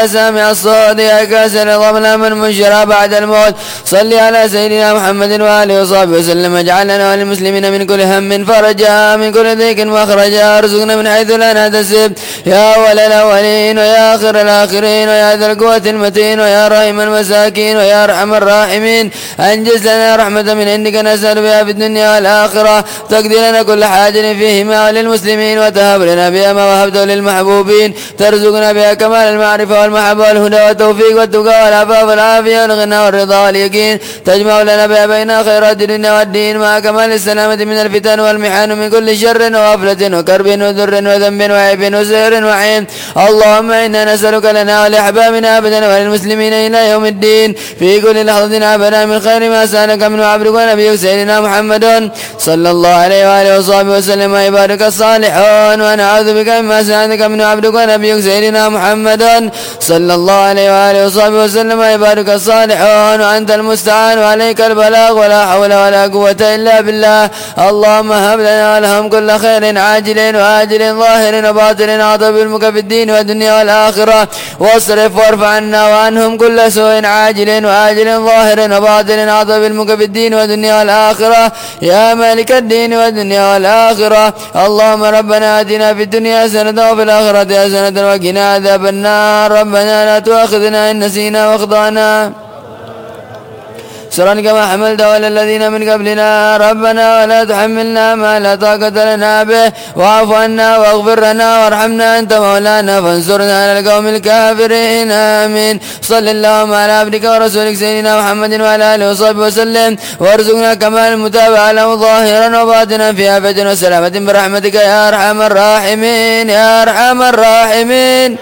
سامع الصوت يا كاسر ضمنا من منشرا بعد الموت. صل على سيدنا محمد وآله وصحبه وسلم. اجعلنا وللمسلمين من كل هم فرجا من كل ضيق مخرجا. ارزقنا من حيث لا نحتسب يا أول الأولين ويا آخر الآخرين ويا ذا القوة المتين ويا رحم المساكين ويا أرحم الراحمين. أنجز لنا رحمة من عندك نسأل بها في الدنيا والآخرة. تقضي لنا كل حاجة فيهما وللمسلمين وتهب لنا بها ما وهبته للمحبوبين. ترزقنا بها كمال المعرفة والمحبة والهدى والتوفيق والتقى والعفاف والعافية والغنى والرضا واليقين. تجمع لنا بها بين خيرات الدنيا والدين مع كمال السلامة من الفتن والمحن من كل شر وغفلة وكرب وذر وذنب وعيب وسهر وعين. اللهم إنا نسألك لنا ولأحبابنا أبدا وللمسلمين إلى يوم الدين في كل لحظة أبدا من خير ما سألك منه عبدك ونبيك سيدنا محمد صلى الله عليه وآله وصحبه وسلم وعبادك الصالحون. ونعوذ بك مما سألك منه عبدك ونبيك سيدنا محمد صلى الله عليه وآله وصحبه وسلم وعبادك الصالحون. وأنت المستعان وعليك البلاغ ولا حول ولا قوة إلا بالله. اللهم هب لنا ولهم كل خير عاجل وآجل ظاهر وباطن عطب علمك في الدين والدنيا والآخرة. واصرف وارفع عنا وعنهم كل سوء عاجل وآجل ظاهر وباطن عطب علمك في الدين والدنيا والآخرة يا مالك الدين والدنيا والآخرة. اللهم ربنا آتنا في الدنيا حسنة وفي الآخرة حسنة وقنا عذاب النار. ربنا لا تؤاخذنا إن نسينا واخطأنا سرا كما حملت على الذين من قبلنا. ربنا ولا تحملنا ما لا طاقة لنا به واعف عنا واغفر لنا وارحمنا أنت مولانا فانصرنا على القوم الكافرين آمين. صل اللهم على عبدك ورسولك سيدنا محمد وعلى آله وصحبه وسلم وارزقنا كمال المتابعة له ظاهرا وباطنا في عافية وسلامة برحمتك يا أرحم الراحمين يا أرحم الراحمين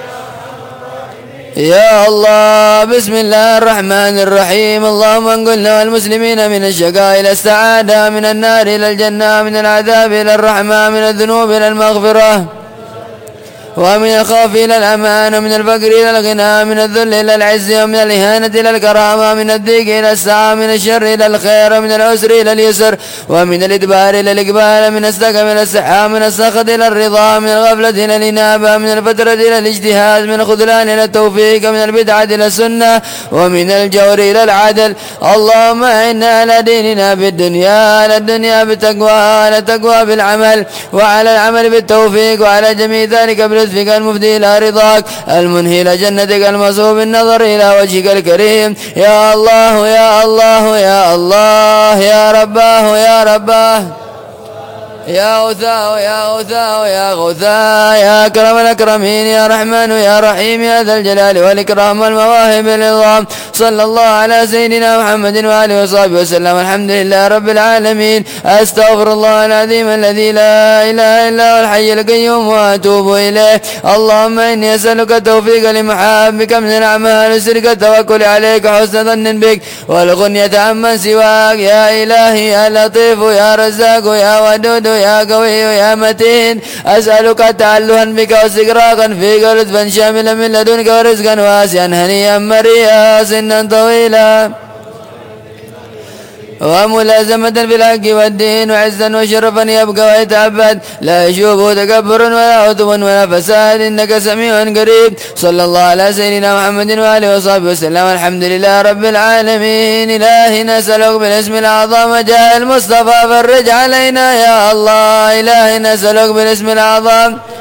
يا الله. بسم الله الرحمن الرحيم. اللهم انقلنا والمسلمين من الشقاء إلى السعادة من النار إلى الجنة من العذاب إلى الرحمة من الذنوب إلى المغفرة ومن الخوف إلى الأمان ومن الفقر إلى الغنى من الذل إلى العز ومن الإهانة إلى الكرامة من الضيق إلى السعة من الشر إلى الخير ومن العسر إلى اليسر ومن الإدبار إلى الإقبال من السقم إلى السحة من السخط إلى الرضا من الغفلة إلى الإنابة من الفترة إلى الاجتهاد من الخذلان إلى التوفيق من البدعة إلى السنة ومن الجور إلى العدل. اللهم إنا على ديننا بالدنيا على الدنيا بالتقوى على التقوى بالعمل وعلى العمل بالتوفيق وعلى جميع ذلك بلطفك المفدي إلى رضاك المنهي إلى جنتك المصوب النظر إلى وجهك الكريم. يا الله يا الله يا الله يا رباه يا رباه يا غثاء يا غثاء يا غثاء يا أكرم الأكرمين يا رحمن يا رحيم يا ذا الجلال والإكرام والمواهب العظام. صلى الله على سيدنا محمد وآله وصحبه وسلم. الحمد لله رب العالمين. أستغفر الله العظيم الذي لا إله إلا هو الحي القيوم وأتوب إليه. اللهم إني أسألك التوفيق لمحابك من الأعمال وسرك التوكل عليك وحسن ظن بك والغنية عمن سواك يا إلهي يا لطيف يا رزاق يا ودود يا قوي يا متين. أسألك تعلها بك واستقراقا فيك ولطفا شاملا من لدنك ورزقا واسعا هنيئا مريئا سنا طويلا وملازمة في الحق والدين وعزا وشرفا يبقى ويتعبد لا يشوبه تكبر ولا عتب ولا فساد إنك سميع قريب. صلى الله على سيدنا محمد وآله وصحبه وسلم. الحمد لله رب العالمين. إلهي نسألك بالاسم الأعظم جاء المصطفى فرج علينا يا الله. إلهي نسألك بالاسم الأعظم